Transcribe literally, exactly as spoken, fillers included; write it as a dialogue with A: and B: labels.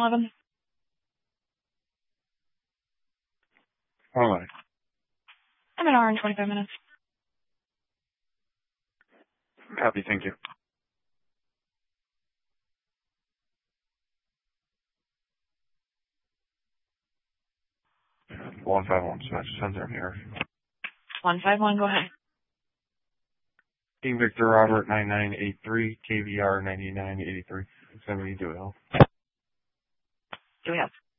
A: eleven.
B: All right.
A: I'm an hour and twenty-five minutes.
B: Copy, thank you. one five one, Smash Center here.
A: one five one, go ahead.
B: Team Victor Robert nine nine eight three, K V R ninety-nine eighty-three. Somebody do it.
A: Do we have?